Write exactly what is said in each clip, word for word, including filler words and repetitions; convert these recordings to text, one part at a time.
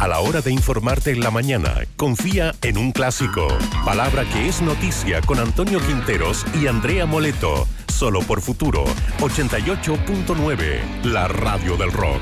A la hora de informarte en la mañana, confía en un clásico. Palabra que es noticia con Antonio Quinteros y Andrea Moleto. Solo por Futuro ochenta y ocho punto nueve, la radio del rock.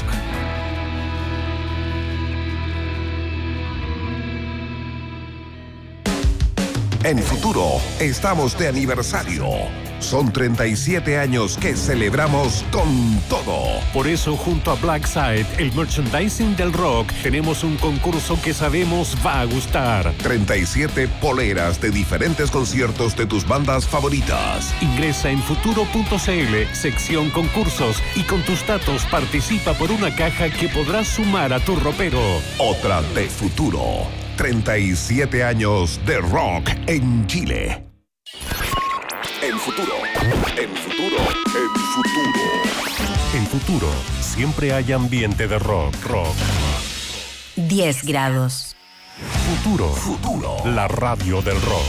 En Futuro estamos de aniversario. Son treinta y siete años que celebramos con todo. Por eso, junto a Blackside, el merchandising del rock, tenemos un concurso que sabemos va a gustar. treinta y siete poleras de diferentes conciertos de tus bandas favoritas. Ingresa en futuro punto c l, sección concursos, y con tus datos participa por una caja que podrás sumar a tu ropero. Otra de Futuro. treinta y siete años de rock en Chile. En Futuro, en Futuro, en Futuro. En Futuro, siempre hay ambiente de rock, rock. diez grados. Futuro, Futuro, la radio del rock.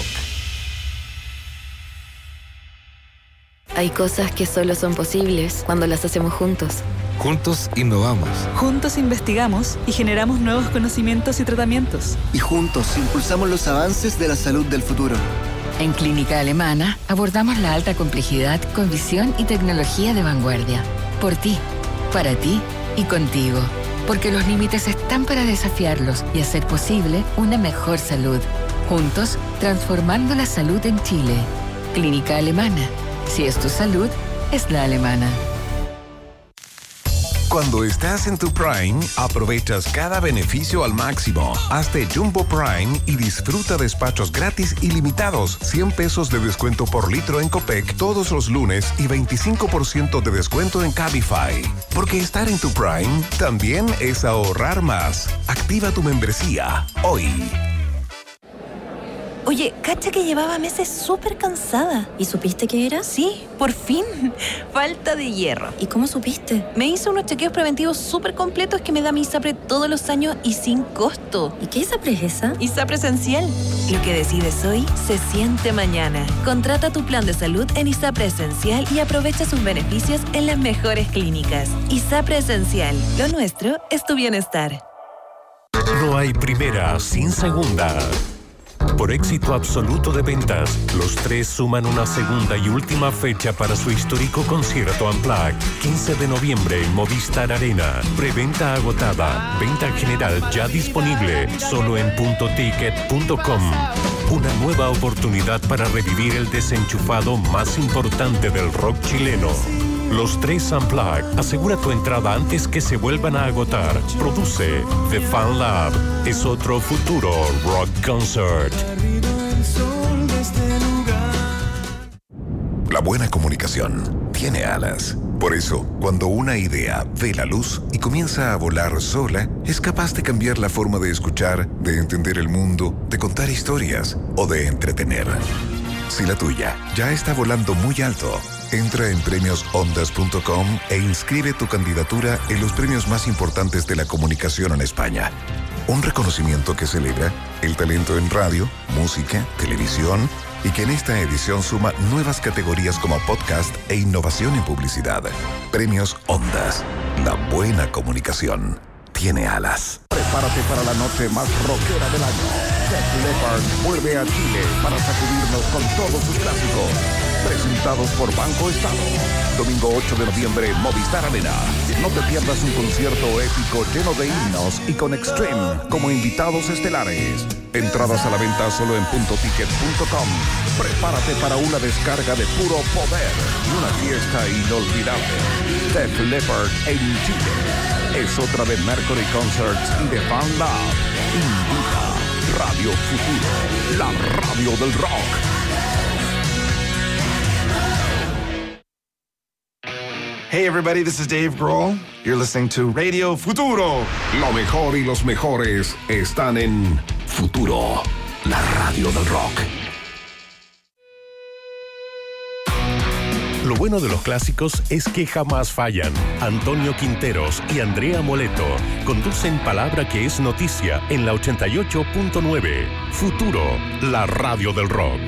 Hay cosas que solo son posibles cuando las hacemos juntos. Juntos innovamos. Juntos investigamos y generamos nuevos conocimientos y tratamientos. Y juntos impulsamos los avances de la salud del futuro. En Clínica Alemana abordamos la alta complejidad con visión y tecnología de vanguardia. Por ti, para ti y contigo. Porque los límites están para desafiarlos y hacer posible una mejor salud. Juntos, transformando la salud en Chile. Clínica Alemana. Si es tu salud, es la alemana. Cuando estás en tu Prime, aprovechas cada beneficio al máximo. Hazte Jumbo Prime y disfruta despachos gratis ilimitados, cien pesos de descuento por litro en Copec todos los lunes y veinticinco por ciento de descuento en Cabify. Porque estar en tu Prime también es ahorrar más. Activa tu membresía hoy. Oye, cacha que llevaba meses súper cansada. ¿Y supiste qué era? Sí, por fin. Falta de hierro. ¿Y cómo supiste? Me hice unos chequeos preventivos súper completos que me da mi ISAPRE todos los años y sin costo. ¿Y qué ISAPRE es esa? ISAPRE Esencial. Lo que decides hoy se siente mañana. Contrata tu plan de salud en ISAPRE Esencial y aprovecha sus beneficios en las mejores clínicas. ISAPRE Esencial. Lo nuestro es tu bienestar. No hay primera sin segunda. Por éxito absoluto de ventas, los tres suman una segunda y última fecha para su histórico concierto Unplugged. quince de noviembre en Movistar Arena. Preventa agotada. Venta general ya disponible. Solo en punto ticket punto com. Una nueva oportunidad para revivir el desenchufado más importante del rock chileno. Los tres Unplugged. Asegura tu entrada antes que se vuelvan a agotar. Produce The Fan Lab. Es otro futuro rock concert. La buena comunicación tiene alas. Por eso, cuando una idea ve la luz y comienza a volar sola, es capaz de cambiar la forma de escuchar, de entender el mundo, de contar historias o de entretener. Si la tuya ya está volando muy alto, entra en premios ondas punto com e inscribe tu candidatura en los premios más importantes de la comunicación en España. Un reconocimiento que celebra el talento en radio, música, televisión y que en esta edición suma nuevas categorías como podcast e innovación en publicidad. Premios Ondas. La buena comunicación tiene alas. Prepárate para la noche más rockera del año. Def Leppard vuelve a Chile para sacudirnos con todos sus clásicos. Presentados por Banco Estado. Domingo ocho de noviembre, Movistar Arena. No te pierdas un concierto épico lleno de himnos y con Extreme como invitados estelares. Entradas a la venta solo en punto ticket punto com. Prepárate para una descarga de puro poder y una fiesta inolvidable. Def Leppard en Chile. Es otra de Mercury Concerts y de Fan Lab. Invita Radio Futuro, la radio del rock. Hey everybody, this is Dave Grohl. You're listening to Radio Futuro. Lo mejor y los mejores están en Futuro, la radio del rock. Lo bueno de los clásicos es que jamás fallan. Antonio Quinteros y Andrea Moleto conducen Palabra que es noticia en la ochenta y ocho punto nueve. Futuro, la radio del rock.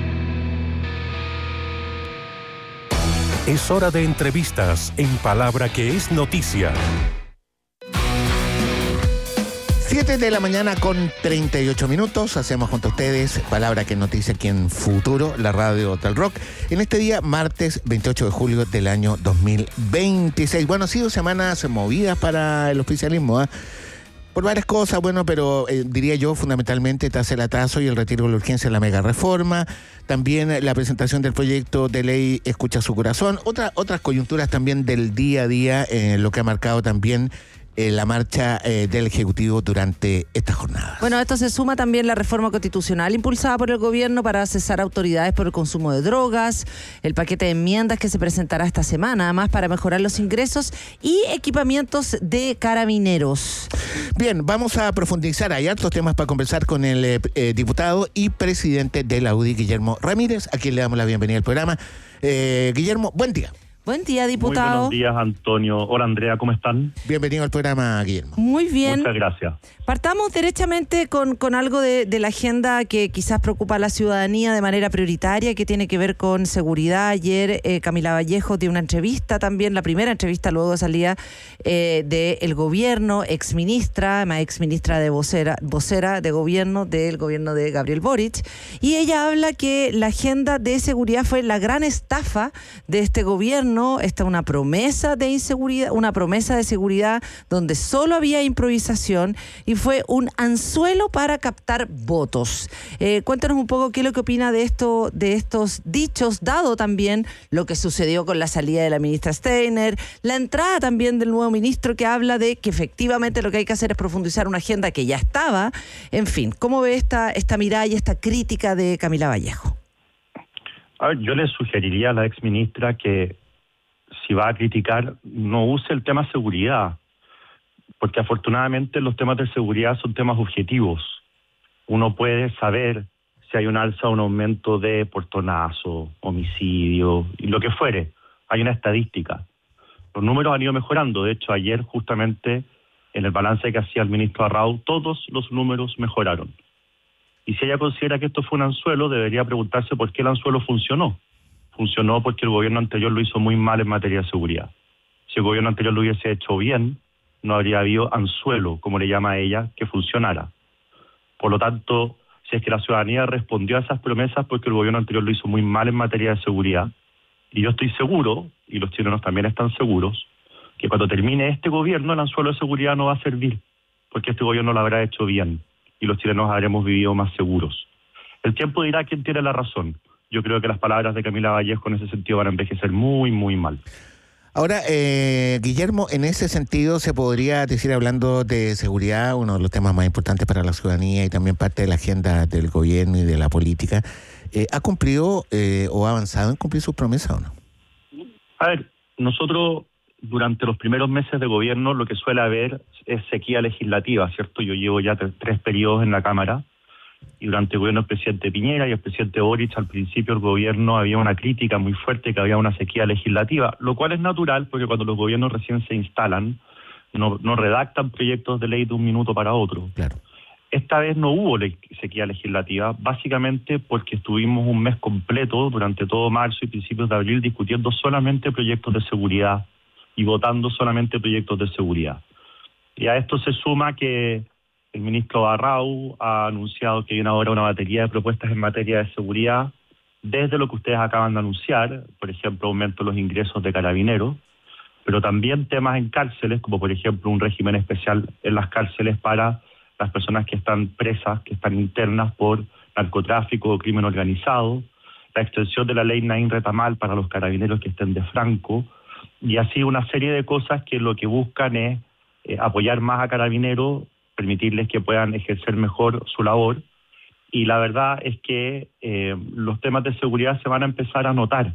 Es hora de entrevistas en Palabra que es noticia. siete de la mañana con treinta y ocho minutos. Hacemos junto a ustedes Palabra que Noticia aquí en Futuro, la radio del rock. En este día, martes veintiocho de julio del año dos mil veintiséis. Bueno, ha sido semanas movidas para el oficialismo, ¿eh? Por varias cosas, bueno, pero eh, diría yo fundamentalmente tras el atraso y el retiro de la urgencia de la mega reforma, también la presentación del proyecto de ley Escucha su Corazón, otra, otras coyunturas también del día a día, eh, lo que ha marcado también eh, la marcha eh, del Ejecutivo durante esta jornada. Bueno, a esto se suma también la reforma constitucional impulsada por el gobierno para cesar autoridades por el consumo de drogas, el paquete de enmiendas que se presentará esta semana, además para mejorar los ingresos y equipamientos de carabineros. Bien, vamos a profundizar. Hay hartos temas para conversar con el eh, eh, diputado y presidente de la U D I, Guillermo Ramírez, a quien le damos la bienvenida al programa. Eh, Guillermo, buen día. Buen día, diputado. Muy buenos días, Antonio. Hola, Andrea, ¿cómo están? Bienvenido al programa, Guillermo. Muy bien. Muchas gracias. Partamos derechamente con, con algo de, de la agenda que quizás preocupa a la ciudadanía de manera prioritaria, que tiene que ver con seguridad. Ayer eh, Camila Vallejo dio una entrevista también, la primera entrevista luego salía eh, del gobierno, exministra, más exministra de vocera, vocera de gobierno del gobierno de Gabriel Boric, y ella habla que la agenda de seguridad fue la gran estafa de este gobierno. Esta es una promesa de inseguridad, una promesa de seguridad donde solo había improvisación y fue un anzuelo para captar votos. Eh, cuéntanos un poco qué es lo que opina de esto, de estos dichos, dado también lo que sucedió con la salida de la ministra Steiner, la entrada también del nuevo ministro que habla de que efectivamente lo que hay que hacer es profundizar una agenda que ya estaba. En fin, ¿cómo ve esta, esta mirada y esta crítica de Camila Vallejo? A ver, yo le sugeriría a la exministra que si va a criticar, no use el tema seguridad, porque afortunadamente los temas de seguridad son temas objetivos. Uno puede saber si hay un alza o un aumento de portonazo, homicidio, y lo que fuere. Hay una estadística. Los números han ido mejorando. De hecho, ayer justamente en el balance que hacía el ministro Arrau, todos los números mejoraron. Y si ella considera que esto fue un anzuelo, debería preguntarse por qué el anzuelo funcionó. Funcionó porque el gobierno anterior lo hizo muy mal en materia de seguridad. Si el gobierno anterior lo hubiese hecho bien, no habría habido anzuelo, como le llama a ella, que funcionara. Por lo tanto, si es que la ciudadanía respondió a esas promesas porque el gobierno anterior lo hizo muy mal en materia de seguridad, y yo estoy seguro, y los chilenos también están seguros, que cuando termine este gobierno el anzuelo de seguridad no va a servir, porque este gobierno lo habrá hecho bien, y los chilenos habremos vivido más seguros. El tiempo dirá quién tiene la razón. Yo creo que las palabras de Camila Vallejo en ese sentido van a envejecer muy, muy mal. Ahora, eh, Guillermo, en ese sentido se podría decir, hablando de seguridad, uno de los temas más importantes para la ciudadanía y también parte de la agenda del gobierno y de la política, eh, ¿ha cumplido eh, o ha avanzado en cumplir sus promesas o no? A ver, nosotros durante los primeros meses de gobierno lo que suele haber es sequía legislativa, ¿cierto? Yo llevo ya tres, tres periodos en la Cámara, y durante el gobierno del presidente Piñera y el presidente Boric, al principio del gobierno había una crítica muy fuerte que había una sequía legislativa, lo cual es natural porque cuando los gobiernos recién se instalan no, no redactan proyectos de ley de un minuto para otro. Claro. Esta vez no hubo le- sequía legislativa, básicamente porque estuvimos un mes completo durante todo marzo y principios de abril discutiendo solamente proyectos de seguridad y votando solamente proyectos de seguridad. Y a esto se suma que el ministro Arrau ha anunciado que viene ahora una batería de propuestas en materia de seguridad, desde lo que ustedes acaban de anunciar, por ejemplo, aumento de los ingresos de carabineros, pero también temas en cárceles, como por ejemplo un régimen especial en las cárceles para las personas que están presas, que están internas por narcotráfico o crimen organizado, la extensión de la ley Naín Retamal para los carabineros que estén de franco, y así una serie de cosas que lo que buscan es eh, apoyar más a carabineros, permitirles que puedan ejercer mejor su labor, y la verdad es que eh, los temas de seguridad se van a empezar a notar.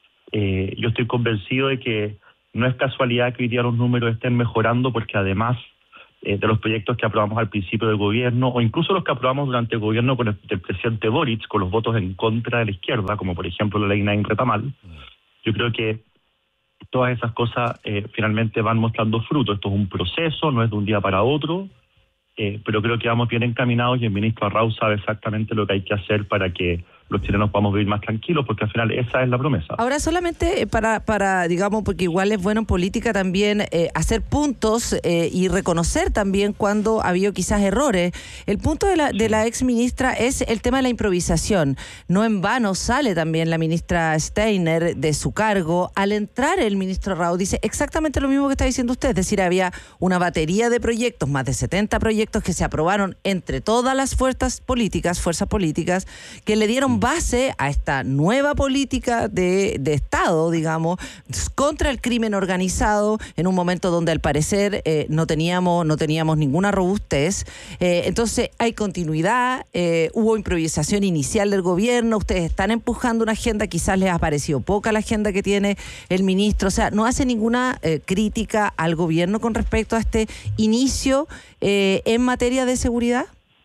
Eh, yo estoy convencido de que no es casualidad que hoy día los números estén mejorando, porque además eh, de los proyectos que aprobamos al principio del gobierno, o incluso los que aprobamos durante el gobierno con el, el presidente Boric, con los votos en contra de la izquierda, como por ejemplo la ley Naín Retamal, yo creo que todas esas cosas eh, finalmente van mostrando fruto. Esto es un proceso, no es de un día para otro, Eh, pero creo que vamos bien encaminados y el ministro Arrau sabe exactamente lo que hay que hacer para que los chilenos podamos vivir más tranquilos, porque al final esa es la promesa. Ahora, solamente para, para digamos, porque igual es bueno en política también eh, hacer puntos eh, y reconocer también cuando ha habido quizás errores. El punto de la, de la ex ministra es el tema de la improvisación. No en vano sale también la ministra Steiner de su cargo. Al entrar el ministro Rao dice exactamente lo mismo que está diciendo usted, es decir, había una batería de proyectos, más de setenta proyectos que se aprobaron entre todas las fuerzas políticas, fuerzas políticas, que le dieron base a esta nueva política de, de Estado, digamos, contra el crimen organizado, en un momento donde al parecer eh, no teníamos no teníamos ninguna robustez. Eh, entonces hay continuidad, eh, hubo improvisación inicial del gobierno, ustedes están empujando una agenda, quizás les ha parecido poca la agenda que tiene el ministro, o sea, no hace ninguna eh, crítica al gobierno con respecto a este inicio eh, en materia de seguridad.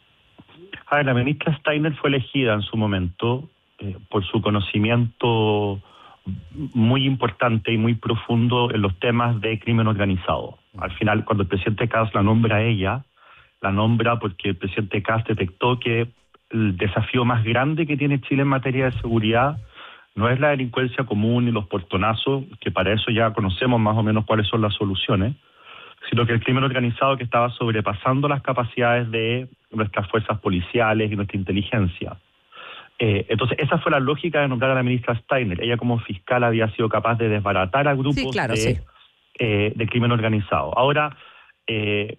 A ver, la ministra Steiner fue elegida en su momento eh, por su conocimiento muy importante y muy profundo en los temas de crimen organizado. Al final, cuando el presidente Kast la nombra a ella, la nombra porque el presidente Kast detectó que el desafío más grande que tiene Chile en materia de seguridad no es la delincuencia común y los portonazos, que para eso ya conocemos más o menos cuáles son las soluciones, sino que el crimen organizado que estaba sobrepasando las capacidades de nuestras fuerzas policiales y nuestra inteligencia. Eh, entonces, esa fue la lógica de nombrar a la ministra Steiner. Ella como fiscal había sido capaz de desbaratar a grupos sí, claro, de, sí. eh, de crimen organizado. Ahora, eh,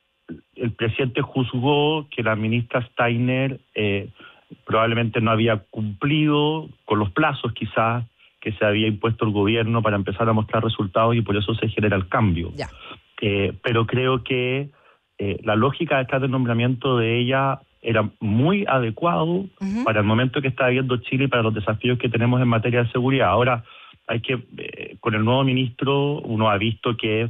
el presidente juzgó que la ministra Steiner eh, probablemente no había cumplido con los plazos quizás que se había impuesto el gobierno para empezar a mostrar resultados y por eso se genera el cambio. Ya. Eh, pero creo que eh, la lógica detrás del nombramiento de ella era muy adecuado uh-huh. para el momento que está viviendo Chile y para los desafíos que tenemos en materia de seguridad. Ahora, hay que eh, con el nuevo ministro uno ha visto que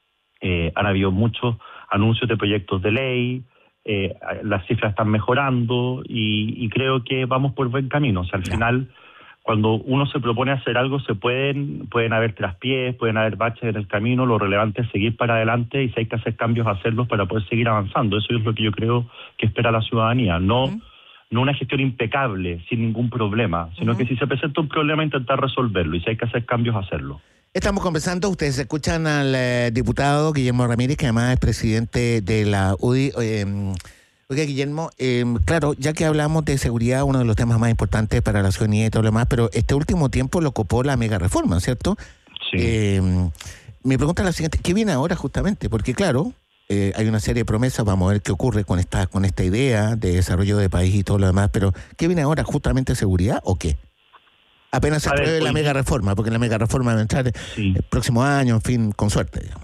eh, han habido muchos anuncios de proyectos de ley, eh, las cifras están mejorando y, y creo que vamos por buen camino. O sea, al yeah. final, cuando uno se propone hacer algo, se pueden pueden haber traspiés, pueden haber baches en el camino, lo relevante es seguir para adelante y si hay que hacer cambios, hacerlos para poder seguir avanzando. Eso es lo que yo creo que espera la ciudadanía, no, uh-huh. no una gestión impecable, sin ningún problema, sino uh-huh. que si se presenta un problema, intentar resolverlo y si hay que hacer cambios, hacerlo. Estamos conversando, ustedes escuchan al eh, diputado Guillermo Ramírez, que además es presidente de la U D I. Eh, Oiga, Guillermo, eh, claro, ya que hablamos de seguridad, uno de los temas más importantes para la ciudadanía y todo lo demás, pero este último tiempo lo copó la mega reforma, ¿cierto? Sí. Eh, mi pregunta es la siguiente, ¿qué viene ahora justamente? Porque claro, eh, hay una serie de promesas, vamos a ver qué ocurre con esta, con esta idea de desarrollo de país y todo lo demás, pero ¿qué viene ahora? ¿Justamente seguridad o qué? Apenas se apruebe la mega reforma, porque la mega reforma va a entrar sí. el próximo año, en fin, con suerte, digamos.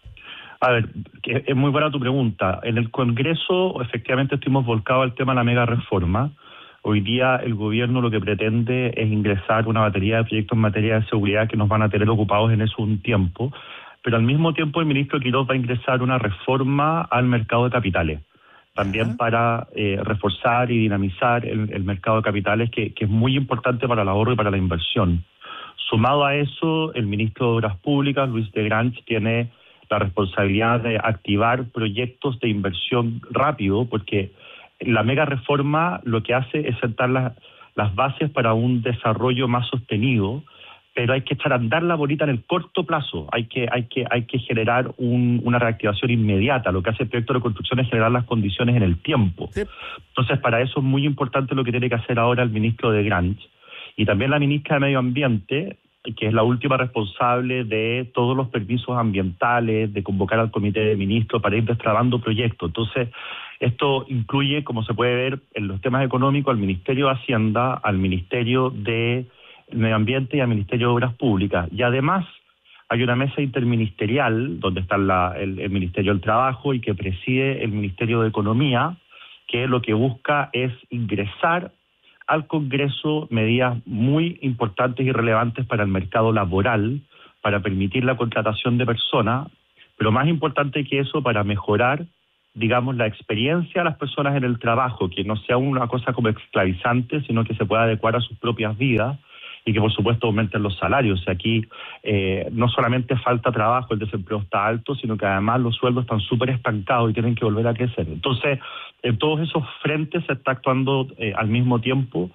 A ver, que es muy buena tu pregunta. En el Congreso, efectivamente, estuvimos volcados al tema de la mega reforma. Hoy día el gobierno lo que pretende es ingresar una batería de proyectos en materia de seguridad que nos van a tener ocupados en eso un tiempo, pero al mismo tiempo el ministro Quiroz va a ingresar una reforma al mercado de capitales, también uh-huh. para eh, reforzar y dinamizar el, el mercado de capitales, que, que es muy importante para el ahorro y para la inversión. Sumado a eso, el ministro de Obras Públicas, Luis de Granch, tiene la responsabilidad de activar proyectos de inversión rápido, porque la mega reforma lo que hace es sentar las, las bases para un desarrollo más sostenido, pero hay que echar a andar la bolita en el corto plazo, hay que hay que hay que generar un, una reactivación inmediata. Lo que hace el proyecto de construcción es generar las condiciones en el tiempo. Sí. Entonces, para eso es muy importante lo que tiene que hacer ahora el ministro de Granch y también la ministra de Medio Ambiente, que es la última responsable de todos los permisos ambientales, de convocar al comité de ministros para ir destrabando proyectos. Entonces, esto incluye, como se puede ver, en los temas económicos, al Ministerio de Hacienda, al Ministerio de Medio Ambiente y al Ministerio de Obras Públicas. Y además, hay una mesa interministerial, donde está la, el, el Ministerio del Trabajo y que preside el Ministerio de Economía, que lo que busca es ingresar al Congreso medidas muy importantes y relevantes para el mercado laboral, para permitir la contratación de personas, pero más importante que eso, para mejorar, digamos, la experiencia de las personas en el trabajo, que no sea una cosa como esclavizante, sino que se pueda adecuar a sus propias vidas y que, por supuesto, aumenten los salarios. Aquí eh, no solamente falta trabajo, el desempleo está alto, sino que además los sueldos están súper estancados y tienen que volver a crecer. Entonces, en todos esos frentes se está actuando eh, al mismo tiempo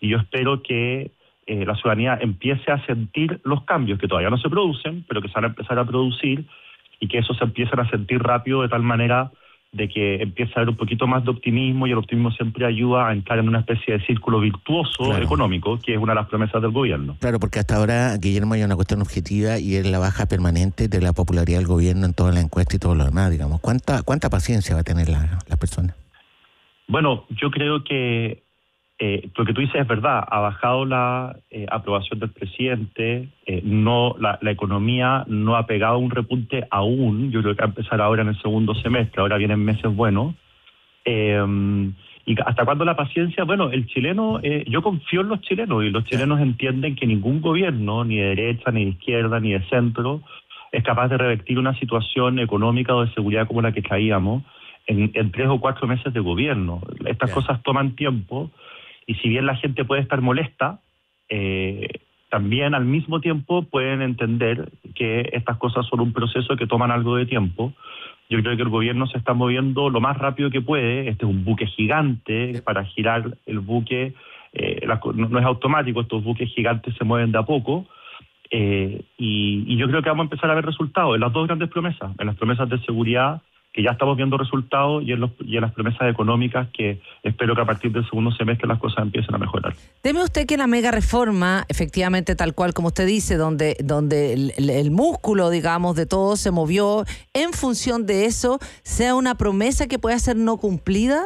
y yo espero que eh, la ciudadanía empiece a sentir los cambios que todavía no se producen, pero que se van a empezar a producir y que eso se empiecen a sentir rápido de tal manera de que empiece a haber un poquito más de optimismo, y el optimismo siempre ayuda a entrar en una especie de círculo virtuoso claro. económico, que es una de las promesas del gobierno. Claro, porque hasta ahora, Guillermo, hay una cuestión objetiva y es la baja permanente de la popularidad del gobierno en toda la encuesta y todo lo demás, digamos. ¿Cuánta cuánta paciencia va a tener la, la persona? Bueno, yo creo que eh, lo que tú dices es verdad. Ha bajado la eh, aprobación del presidente, eh, no la, la economía no ha pegado un repunte aún. Yo creo que va a empezar ahora en el segundo semestre, ahora vienen meses buenos. Eh, ¿Y hasta cuándo la paciencia? Bueno, el chileno, eh, yo confío en los chilenos, y los chilenos entienden que ningún gobierno, ni de derecha, ni de izquierda, ni de centro, es capaz de revertir una situación económica o de seguridad como la que traíamos en, en tres o cuatro meses de gobierno. Estas yeah. cosas toman tiempo. Y si bien la gente puede estar molesta, eh, también al mismo tiempo pueden entender que estas cosas son un proceso que toman algo de tiempo. Yo creo que el gobierno se está moviendo lo más rápido que puede. Este es un buque gigante. Para girar el buque eh, la, no, no es automático, estos buques gigantes se mueven de a poco. Eh, y, y yo creo que vamos a empezar a ver resultados en las dos grandes promesas, en las promesas de seguridad, que ya estamos viendo resultados, y en, los, y en las promesas económicas, que espero que a partir del segundo semestre las cosas empiecen a mejorar. ¿Teme usted que la mega reforma, efectivamente tal cual como usted dice, donde, donde el, el músculo, digamos, de todo se movió en función de eso, sea una promesa que pueda ser no cumplida?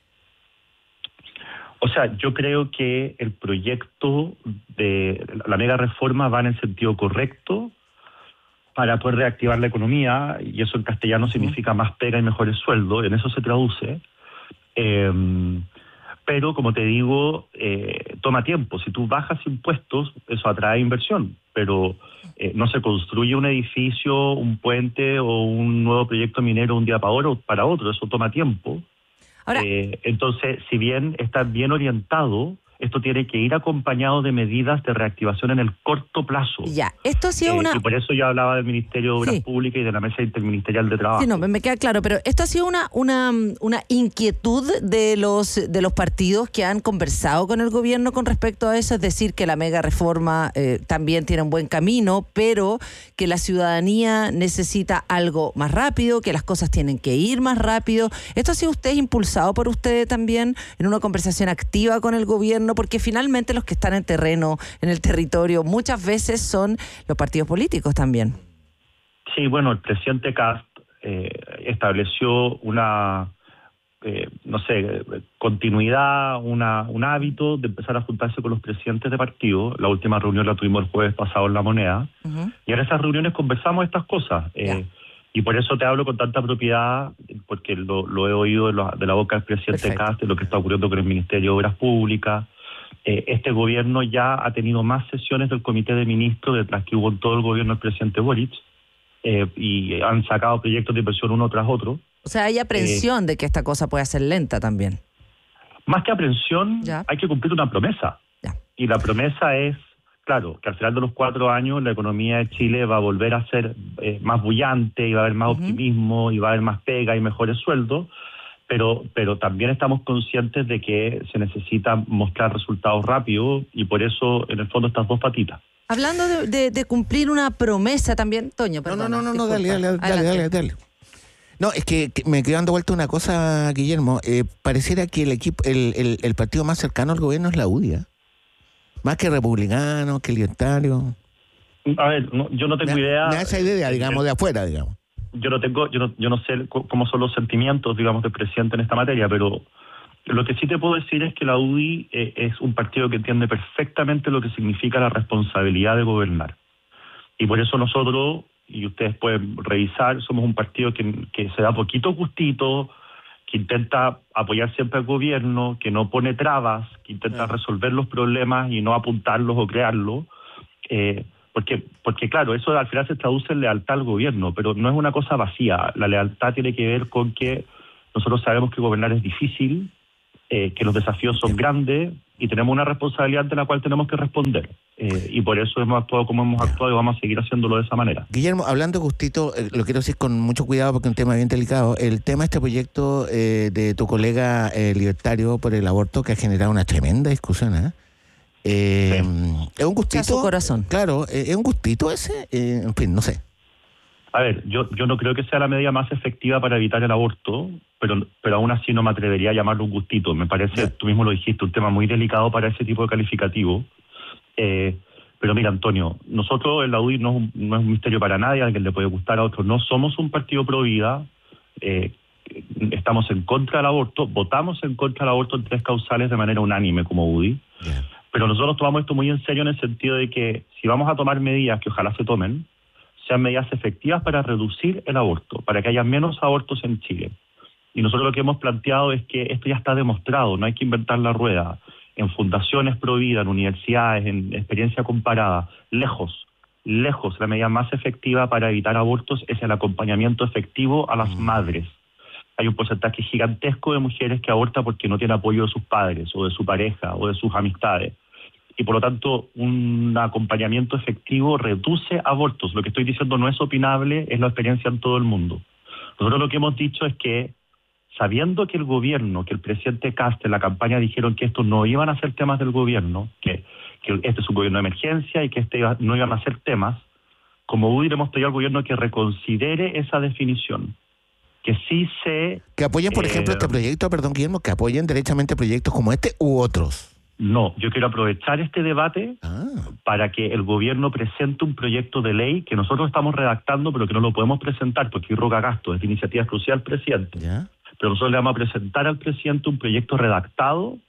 O sea, yo creo que el proyecto de la mega reforma va en el sentido correcto para poder reactivar la economía, y eso en castellano significa más pega y mejores sueldos, en eso se traduce. Eh, pero, como te digo, eh, toma tiempo. Si tú bajas impuestos, eso atrae inversión, pero eh, no se construye un edificio, un puente o un nuevo proyecto minero un día para otro, para otro. Eso toma tiempo. Ahora, eh, entonces, si bien está bien orientado, esto tiene que ir acompañado de medidas de reactivación en el corto plazo. Ya, esto ha sido eh, una... Y por eso yo hablaba del Ministerio de Obras sí. Públicas y de la Mesa Interministerial de Trabajo. Sí, no, me queda claro, pero esto ha sido una una una inquietud de los de los partidos que han conversado con el gobierno con respecto a eso, es decir, que la mega reforma eh, también tiene un buen camino, pero que la ciudadanía necesita algo más rápido, que las cosas tienen que ir más rápido. ¿Esto ha sido usted impulsado por usted también en una conversación activa con el gobierno? Porque finalmente los que están en terreno, en el territorio, muchas veces son los partidos políticos también. Sí, bueno, el presidente Kast eh, estableció una, eh, no sé, continuidad, una un hábito de empezar a juntarse con los presidentes de partido. La última reunión la tuvimos el jueves pasado en La Moneda. Uh-huh. Y en esas reuniones conversamos estas cosas. Eh, yeah. Y por eso te hablo con tanta propiedad, porque lo, lo he oído de, lo, de la boca del presidente Kast, de lo que está ocurriendo con el Ministerio de Obras Públicas. Eh, este gobierno ya ha tenido más sesiones del Comité de Ministros detrás que hubo en todo el gobierno del presidente Boric, eh, y han sacado proyectos de inversión uno tras otro. O sea, hay aprensión eh, de que esta cosa puede ser lenta también. Más que aprensión, ya. hay que cumplir una promesa. Ya. Y la promesa es, claro, que al final de los cuatro años la economía de Chile va a volver a ser eh, más bullante, y va a haber más uh-huh. optimismo, y va a haber más pega y mejores sueldos. Pero, pero también estamos conscientes de que se necesita mostrar resultados rápidos, y por eso, en el fondo, estas dos patitas. Hablando de, de, de cumplir una promesa también, Toño, perdón. No, no, no, no, dale, dale, dale, dale, dale. No, es que, que me quedó dando vuelta una cosa, Guillermo. Eh, pareciera que el equipo, el, el, el partido más cercano al gobierno es la U D I, ¿eh? Más que republicano, que libertario. A ver, no, yo no tengo me, idea. Me da esa idea, digamos, de afuera, digamos. Yo no tengo, yo no, yo no sé cómo son los sentimientos, digamos, del presidente en esta materia, pero lo que sí te puedo decir es que la U D I eh, es un partido que entiende perfectamente lo que significa la responsabilidad de gobernar. Y por eso nosotros, y ustedes pueden revisar, somos un partido que, que se da poquito gustito, que intenta apoyar siempre al gobierno, que no pone trabas, que intenta uh-huh. resolver los problemas y no apuntarlos o crearlos. Eh, Porque, porque claro, eso al final se traduce en lealtad al gobierno, pero no es una cosa vacía. La lealtad tiene que ver con que nosotros sabemos que gobernar es difícil, eh, que los desafíos son grandes, y tenemos una responsabilidad de la cual tenemos que responder. Eh, y por eso hemos actuado como hemos actuado, y vamos a seguir haciéndolo de esa manera. Guillermo, hablando justito, eh, lo quiero decir con mucho cuidado porque es un tema bien delicado. El tema de este proyecto eh, de tu colega eh, libertario por el aborto, que ha generado una tremenda discusión, ¿eh? Eh, sí. ¿Es un gustito? Su corazón. Claro, ¿es un gustito ese? Eh, en fin, no sé. A ver, yo, yo no creo que sea la medida más efectiva para evitar el aborto, pero, pero aún así no me atrevería a llamarlo un gustito. Me parece, yeah. tú mismo lo dijiste, un tema muy delicado para ese tipo de calificativo. Eh, pero mira, Antonio, nosotros en la U D I no, no es un misterio para nadie, a alguien le puede gustar, a otros no. Somos un partido pro vida, eh, estamos en contra del aborto, votamos en contra del aborto en tres causales de manera unánime como U D I. Yeah. Pero nosotros tomamos esto muy en serio en el sentido de que si vamos a tomar medidas que ojalá se tomen, sean medidas efectivas para reducir el aborto, para que haya menos abortos en Chile. Y nosotros lo que hemos planteado es que esto ya está demostrado, no hay que inventar la rueda. En fundaciones pro vida, en universidades, en experiencia comparada, lejos, lejos, la medida más efectiva para evitar abortos es el acompañamiento efectivo a las mm. madres. Hay un porcentaje gigantesco de mujeres que abortan porque no tienen apoyo de sus padres, o de su pareja, o de sus amistades. Y por lo tanto, un acompañamiento efectivo reduce abortos. Lo que estoy diciendo no es opinable, es la experiencia en todo el mundo. Nosotros lo que hemos dicho es que, sabiendo que el gobierno, que el presidente Kast en la campaña dijeron que estos no iban a ser temas del gobierno, que, que este es un gobierno de emergencia y que este iba, no iban a ser temas, como U D I le hemos pedido al gobierno que reconsidere esa definición. Que sí se... Que apoyen, por eh, ejemplo, este proyecto, perdón, Guillermo, que apoyen derechamente proyectos como este u otros. No, yo quiero aprovechar este debate ah. para que el gobierno presente un proyecto de ley que nosotros estamos redactando, pero que no lo podemos presentar porque roga gasto, es de iniciativa exclusiva del presidente. ¿Ya? Pero nosotros le vamos a presentar al presidente un proyecto redactado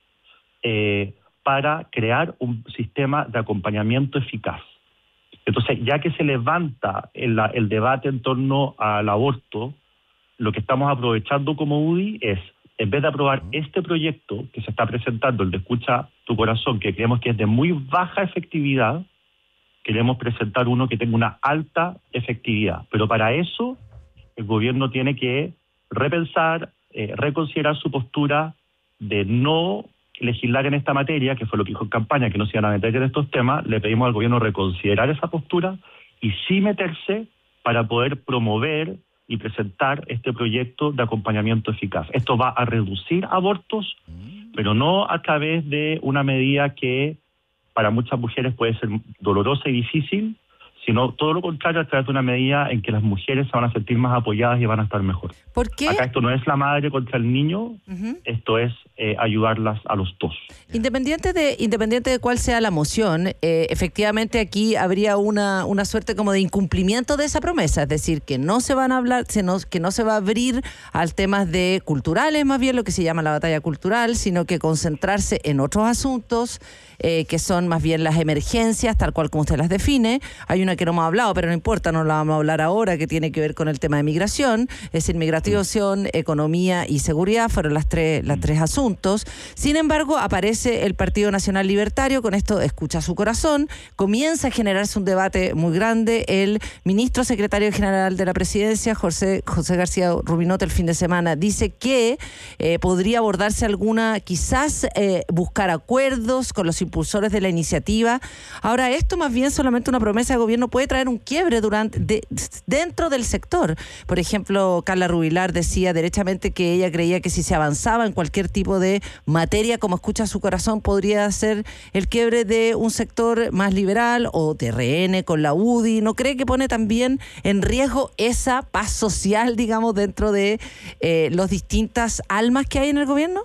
eh, para crear un sistema de acompañamiento eficaz. Entonces, ya que se levanta el, el debate en torno al aborto, lo que estamos aprovechando como U D I es, en vez de aprobar este proyecto que se está presentando, el de Escucha tu Corazón, que creemos que es de muy baja efectividad, queremos presentar uno que tenga una alta efectividad. Pero para eso, el gobierno tiene que repensar, eh, reconsiderar su postura de no legislar en esta materia, que fue lo que dijo en campaña, que no se iban a meter en estos temas. Le pedimos al gobierno reconsiderar esa postura y sí meterse para poder promover y presentar este proyecto de acompañamiento eficaz. Esto va a reducir abortos, pero no a través de una medida que para muchas mujeres puede ser dolorosa y difícil, sino todo lo contrario, a través de una medida en que las mujeres se van a sentir más apoyadas y van a estar mejor. ¿Por qué? Acá esto no es la madre contra el niño, uh-huh. esto es eh, ayudarlas a los dos. Independiente de independiente de cuál sea la moción, eh, efectivamente aquí habría una, una suerte como de incumplimiento de esa promesa, es decir, que no se van a hablar, sino, que no se va a abrir al temas de culturales, más bien lo que se llama la batalla cultural, sino que concentrarse en otros asuntos, eh, que son más bien las emergencias, tal cual como usted las define. Hay una que no hemos hablado, pero no importa, no la vamos a hablar ahora, que tiene que ver con el tema de migración, es decir, migración, economía y seguridad, fueron las tres, las tres asuntos. Sin embargo, aparece el Partido Nacional Libertario, con esto Escucha su Corazón, comienza a generarse un debate muy grande. El ministro secretario general de la presidencia, José, José García Rubinote, el fin de semana, dice que eh, podría abordarse alguna, quizás eh, buscar acuerdos con los impulsores de la iniciativa. Ahora, esto más bien solamente una promesa de gobierno puede traer un quiebre durante de, dentro del sector. Por ejemplo, Carla Rubilar decía derechamente que ella creía que si se avanzaba en cualquier tipo de materia como Escucha su Corazón podría ser el quiebre de un sector más liberal o de R N con la U D I. ¿No cree que pone también en riesgo esa paz social, digamos, dentro de eh, las distintas almas que hay en el gobierno?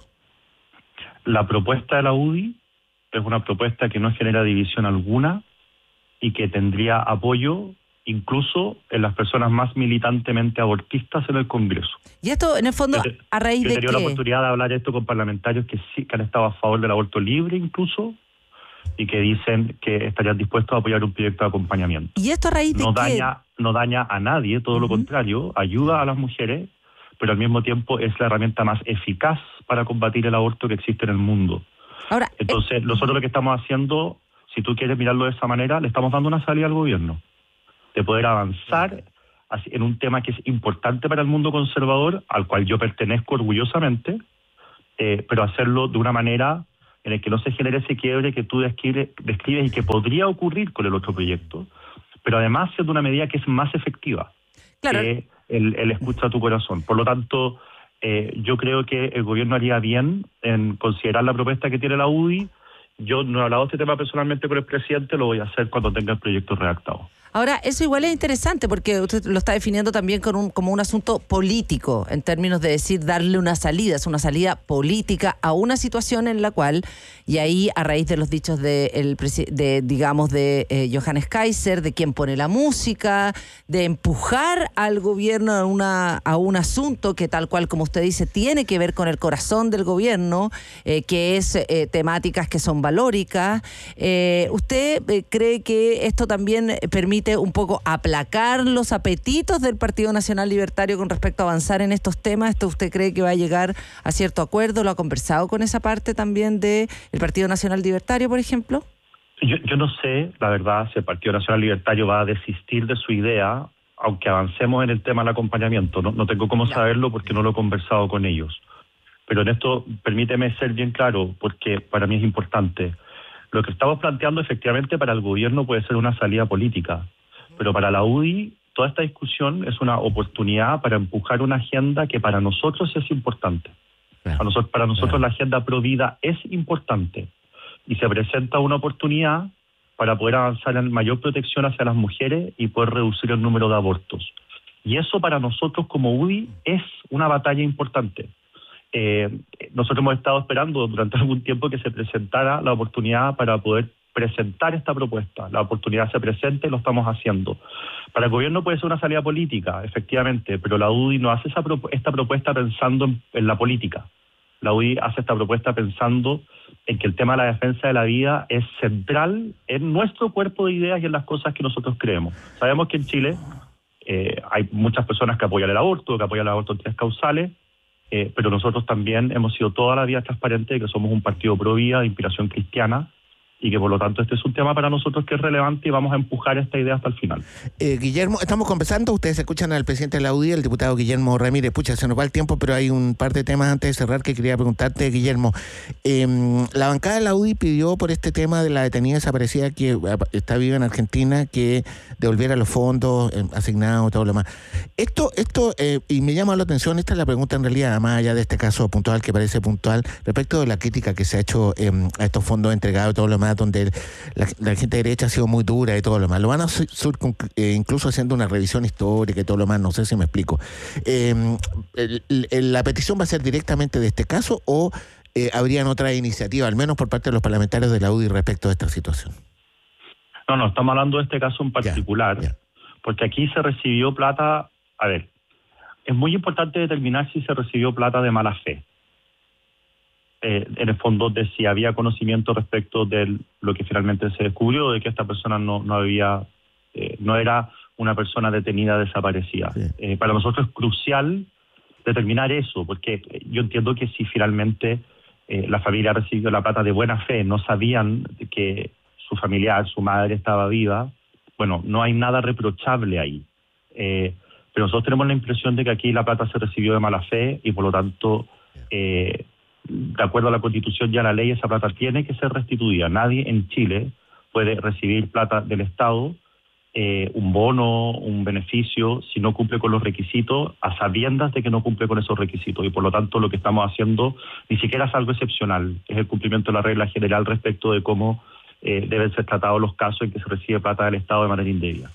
La propuesta de la U D I es una propuesta que no genera división alguna y que tendría apoyo incluso en las personas más militantemente abortistas en el Congreso. Y esto, en el fondo, yo, a raíz yo de he tenido qué? la oportunidad de hablar esto con parlamentarios que sí que han estado a favor del aborto libre incluso y que dicen que estarían dispuestos a apoyar un proyecto de acompañamiento. ¿Y esto a raíz de no qué? Daña, no daña a nadie, todo uh-huh. lo contrario, ayuda a las mujeres, pero al mismo tiempo es la herramienta más eficaz para combatir el aborto que existe en el mundo. Ahora, Entonces, eh, nosotros lo que estamos haciendo, si tú quieres mirarlo de esa manera, le estamos dando una salida al gobierno, de poder avanzar en un tema que es importante para el mundo conservador, al cual yo pertenezco orgullosamente, eh, pero hacerlo de una manera en la que no se genere ese quiebre que tú describes, describes y que podría ocurrir con el otro proyecto, pero además siendo una medida que es más efectiva claro. que el, el Escucha tu Corazón. Por lo tanto, eh, yo creo que el gobierno haría bien en considerar la propuesta que tiene la U D I Yo no he hablado de este tema personalmente con el presidente, lo voy a hacer cuando tenga el proyecto redactado. Ahora, eso igual es interesante porque usted lo está definiendo también con un, como un asunto político, en términos de decir darle una salida, es una salida política a una situación en la cual, y ahí a raíz de los dichos de, el, de digamos, de eh, Johannes Kaiser, de quien pone la música, de empujar al gobierno a, una, a un asunto que tal cual como usted dice, tiene que ver con el corazón del gobierno, eh, que es eh, temáticas que son valóricas. Eh, ¿Usted eh, cree que esto también permite un poco aplacar los apetitos del Partido Nacional Libertario con respecto a avanzar en estos temas? ¿Esto usted cree que va a llegar a cierto acuerdo? ¿Lo ha conversado con esa parte también del Partido Nacional Libertario, por ejemplo? Yo, yo no sé, la verdad, si el Partido Nacional Libertario va a desistir de su idea, aunque avancemos en el tema del acompañamiento. No, no tengo cómo saberlo porque no lo he conversado con ellos. Pero en esto, permíteme ser bien claro, porque para mí es importante. Lo que estamos planteando efectivamente para el gobierno puede ser una salida política, pero para la U D I toda esta discusión es una oportunidad para empujar una agenda que para nosotros es importante. Para nosotros, para nosotros la agenda pro vida es importante y se presenta una oportunidad para poder avanzar en mayor protección hacia las mujeres y poder reducir el número de abortos. Y eso para nosotros como U D I es una batalla importante. Eh, nosotros hemos estado esperando durante algún tiempo que se presentara la oportunidad para poder presentar esta propuesta. La oportunidad se presenta y lo estamos haciendo. Para el gobierno puede ser una salida política, efectivamente, pero la U D I no hace esa pro- esta propuesta pensando en, en la política. La U D I hace esta propuesta pensando en que el tema de la defensa de la vida es central en nuestro cuerpo de ideas y en las cosas que nosotros creemos. Sabemos que en Chile eh, hay muchas personas que apoyan el aborto, que apoyan el aborto en tres causales, Eh, pero nosotros también hemos sido toda la vida transparentes de que somos un partido pro vida de inspiración cristiana y que por lo tanto este es un tema para nosotros que es relevante y vamos a empujar esta idea hasta el final. Eh, Guillermo, estamos conversando, ustedes escuchan al presidente de la U D I, el diputado Guillermo Ramírez. Pucha, se nos va el tiempo, pero hay un par de temas antes de cerrar que quería preguntarte, Guillermo. Eh, la bancada de la U D I pidió por este tema de la detenida desaparecida que está viva en Argentina, que devolviera los fondos eh, asignados y todo lo demás. Esto, esto eh, y me llama la atención, esta es la pregunta en realidad, más allá de este caso puntual que parece puntual, respecto de la crítica que se ha hecho eh, a estos fondos entregados y todo lo demás, donde la, la gente derecha ha sido muy dura y todo lo demás. Lo van a sur, sur, eh, incluso haciendo una revisión histórica y todo lo demás, no sé si me explico. Eh, el, el, ¿La petición va a ser directamente de este caso o eh, habrían otra iniciativa, al menos por parte de los parlamentarios de la U D I respecto a esta situación? No, no, estamos hablando de este caso en particular, yeah, yeah. porque aquí se recibió plata, a ver, es muy importante determinar si se recibió plata de mala fe. Eh, en el fondo de si había conocimiento respecto de lo que finalmente se descubrió, de que esta persona no, no había, eh, no era una persona detenida desaparecida. Sí. Eh, para nosotros es crucial determinar eso, porque yo entiendo que si finalmente eh, la familia ha recibido la plata de buena fe, no sabían que su familiar, su madre estaba viva, bueno, no hay nada reprochable ahí. Eh, pero nosotros tenemos la impresión de que aquí la plata se recibió de mala fe y por lo tanto... Eh, de acuerdo a la Constitución y a la ley, esa plata tiene que ser restituida. Nadie en Chile puede recibir plata del Estado, eh, un bono, un beneficio, si no cumple con los requisitos, a sabiendas de que no cumple con esos requisitos. Y por lo tanto, lo que estamos haciendo ni siquiera es algo excepcional, es el cumplimiento de la regla general respecto de cómo eh, deben ser tratados los casos en que se recibe plata del Estado de manera indebida.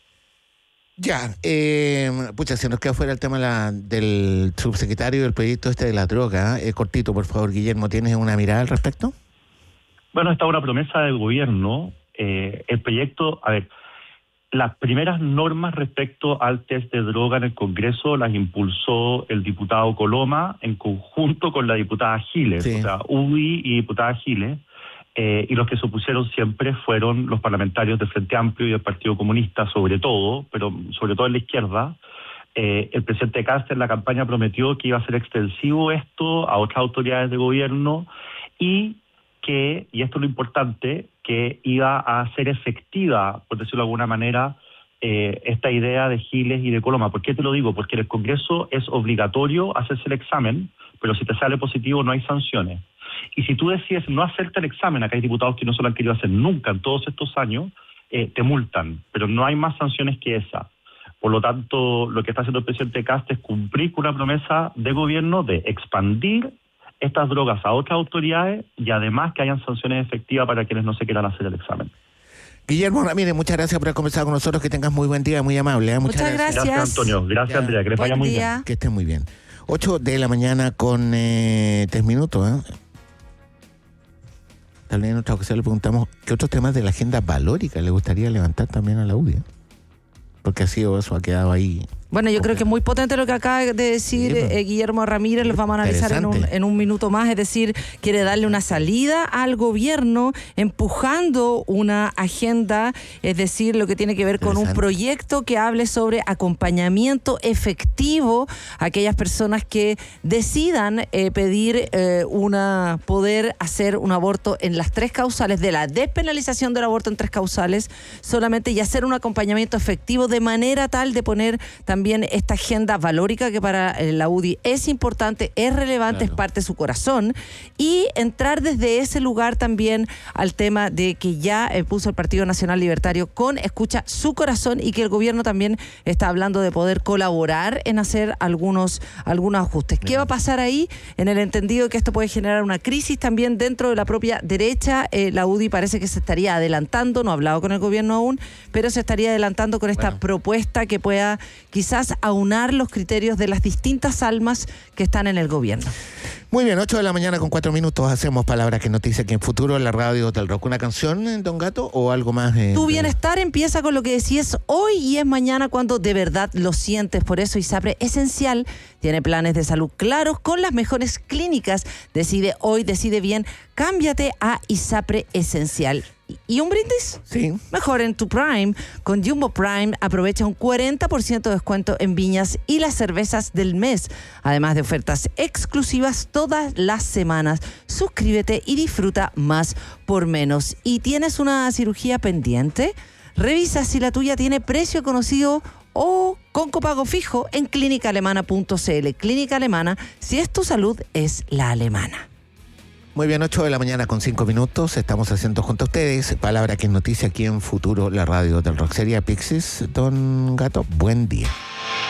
Ya, eh, pucha, se nos queda fuera el tema la, del subsecretario del proyecto este de la droga. Eh, cortito, por favor, Guillermo, ¿tienes una mirada al respecto? Bueno, esta es una promesa del gobierno. Eh, el proyecto, a ver, las primeras normas respecto al test de droga en el Congreso las impulsó el diputado Coloma en conjunto con la diputada Giles, sí. o sea, U D I y diputada Giles. Eh, y los que se opusieron siempre fueron los parlamentarios del Frente Amplio y del Partido Comunista, sobre todo, pero sobre todo en la izquierda. Eh, el presidente Kast en la campaña prometió que iba a ser extensivo esto a otras autoridades de gobierno y que, y esto es lo importante, que iba a ser efectiva, por decirlo de alguna manera, eh, esta idea de Giles y de Coloma. ¿Por qué te lo digo? Porque en el Congreso es obligatorio hacerse el examen, pero si te sale positivo no hay sanciones. Y si tú decides no hacerte el examen, acá hay diputados que no se lo han querido hacer nunca en todos estos años, eh, te multan, pero no hay más sanciones que esa. Por lo tanto, lo que está haciendo el presidente Kast es cumplir con una promesa de gobierno de expandir estas drogas a otras autoridades y además que hayan sanciones efectivas para quienes no se quieran hacer el examen. Guillermo Ramírez, muchas gracias por haber conversado con nosotros. Que tengas muy buen día, muy amable. ¿eh? Muchas, muchas gracias. gracias. Gracias, Antonio. Gracias, ya. Andrea. Que les vaya muy día. bien. Que estén muy bien. ocho de la mañana con eh, tres minutos. ¿eh? Tal vez en otra ocasión le preguntamos qué otros temas de la agenda valórica le gustaría levantar también a la U D I. ¿eh? Porque ha sido eso, ha quedado ahí. Bueno, yo creo que es muy potente lo que acaba de decir Sí, eh, Guillermo Ramírez, los vamos a analizar en un, en un minuto más, es decir, quiere darle una salida al gobierno empujando una agenda, es decir, lo que tiene que ver con un proyecto que hable sobre acompañamiento efectivo a aquellas personas que decidan eh, pedir eh, una poder hacer un aborto en las tres causales, de la despenalización del aborto en tres causales solamente, y hacer un acompañamiento efectivo de manera tal de poner también también esta agenda valórica que para la U D I es importante, es relevante, claro. Es parte de su corazón, y entrar desde ese lugar también al tema de que ya eh, puso el Partido Nacional Libertario con escucha su corazón, y que el gobierno también está hablando de poder colaborar en hacer algunos, algunos ajustes. ¿Qué va a pasar ahí? En el entendido que esto puede generar una crisis también dentro de la propia derecha. Eh, la U D I parece que se estaría adelantando, no ha hablado con el gobierno aún, pero se estaría adelantando con esta bueno. propuesta que pueda quizás aunar los criterios de las distintas almas que están en el gobierno. Muy bien, ocho de la mañana con cuatro minutos, hacemos Palabras que Noticia aquí en Futuro, en la radio del rock. ¿Una canción, Don Gato, o algo más? Eh, tu bienestar empieza con lo que decías hoy y es mañana cuando de verdad lo sientes. Por eso ISAPRE Esencial tiene planes de salud claros con las mejores clínicas. Decide hoy, decide bien, cámbiate a ISAPRE Esencial. ¿Y un brindis? Sí. Mejor en tu Prime. Con Jumbo Prime aprovecha un cuarenta por ciento de descuento en viñas y las cervezas del mes. Además de ofertas exclusivas todas las semanas. Suscríbete y disfruta más por menos. ¿Y tienes una cirugía pendiente? Revisa si la tuya tiene precio conocido o con copago fijo en clínica alemana punto c l. Clínica Alemana, si es tu salud, es la alemana. Muy bien, ocho de la mañana con cinco minutos, estamos haciendo junto a ustedes Palabra que es Noticia aquí en Futuro, la radio del rock. Sería Pixies, Don Gato, buen día.